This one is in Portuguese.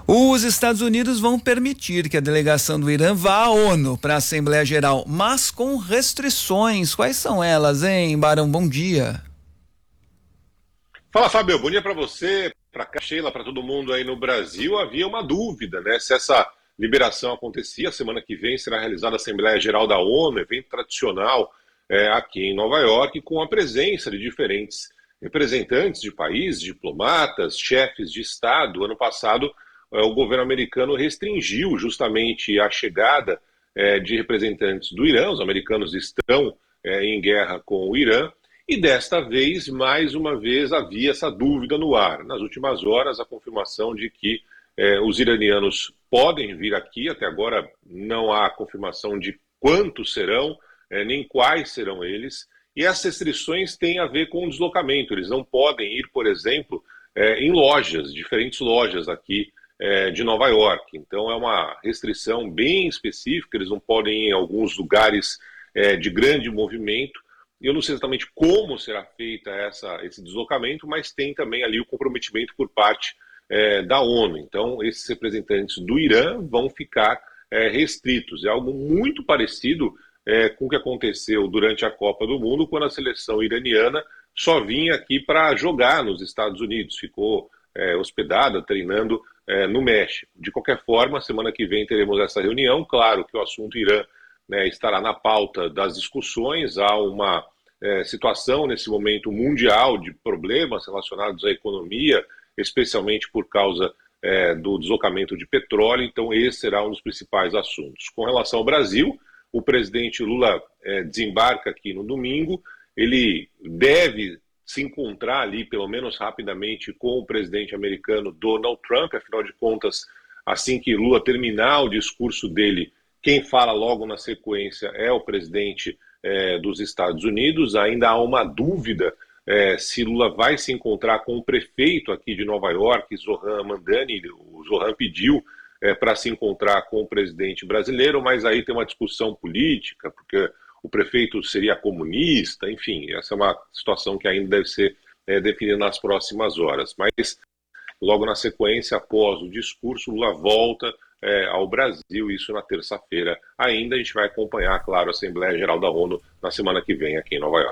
Os Estados Unidos vão permitir que a delegação do Irã vá à ONU para a Assembleia Geral, mas com restrições. Quais são elas, hein, Barão? Bom dia. Fala, Fábio, bom dia para você, para a Sheila, para todo mundo aí no Brasil. Havia uma dúvida, né, se essa liberação acontecia. Semana que vem será realizada a Assembleia Geral da ONU, evento tradicional aqui em Nova York, com a presença de diferentes representantes de países, diplomatas, chefes de Estado. Ano passado, o governo americano restringiu justamente a chegada de representantes do Irã. Os americanos estão em guerra com o Irã. E desta vez, mais uma vez, havia essa dúvida no ar. Nas últimas horas, a confirmação de que os iranianos podem vir aqui. Até agora não há confirmação de quantos serão, nem quais serão eles. E as restrições têm a ver com o deslocamento. Eles não podem ir, por exemplo, em lojas, diferentes lojas aqui de Nova York. Então é uma restrição bem específica. Eles não podem ir em alguns lugares de grande movimento. Eu não sei exatamente como será feita esse deslocamento, mas tem também ali o comprometimento por parte da ONU. Então, esses representantes do Irã vão ficar restritos. É algo muito parecido com o que aconteceu durante a Copa do Mundo, quando a seleção iraniana só vinha aqui para jogar nos Estados Unidos. Ficou hospedada, treinando no México. De qualquer forma, semana que vem teremos essa reunião. Claro que o assunto Irã estará na pauta das discussões. Há uma situação nesse momento mundial de problemas relacionados à economia, especialmente por causa do deslocamento de petróleo. Então esse será um dos principais assuntos. Com relação ao Brasil, o presidente Lula desembarca aqui no domingo. Ele deve se encontrar ali, pelo menos rapidamente, com o presidente americano Donald Trump. Afinal de contas, assim que Lula terminar o discurso dele, quem fala logo na sequência é o presidente dos Estados Unidos. Ainda há uma dúvida se Lula vai se encontrar com o prefeito aqui de Nova York, Zohran Mamdani. O Zohran pediu para se encontrar com o presidente brasileiro, mas aí tem uma discussão política, porque o prefeito seria comunista. Enfim, essa é uma situação que ainda deve ser definida nas próximas horas. Mas logo na sequência, após o discurso, Lula volta ao Brasil, isso na terça-feira. Ainda a gente vai acompanhar, claro, a Assembleia Geral da ONU na semana que vem aqui em Nova York.